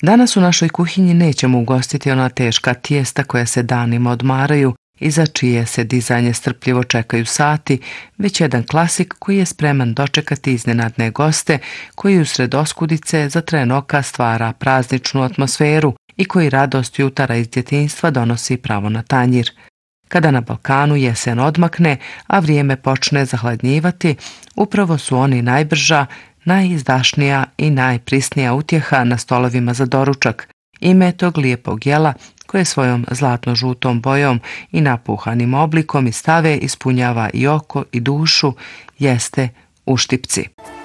Danas u našoj kuhinji nećemo ugostiti ona teška tijesta koja se danima odmaraju i za čije se dizanje strpljivo čekaju sati, već jedan klasik koji je spreman dočekati iznenadne goste, koji usred oskudice za tren oka stvara prazničnu atmosferu i koji radost jutara iz djetinjstva donosi pravo na tanjir. Kada na Balkanu jesen odmakne, a vrijeme počne zahladnjivati, upravo su oni najbrža, najizdašnija i najprisnija utjeha na stolovima za doručak. Ime tog lijepog jela, koje svojom zlatno-žutom bojom i napuhanim oblikom i stave ispunjava i oko i dušu, jeste uštipci.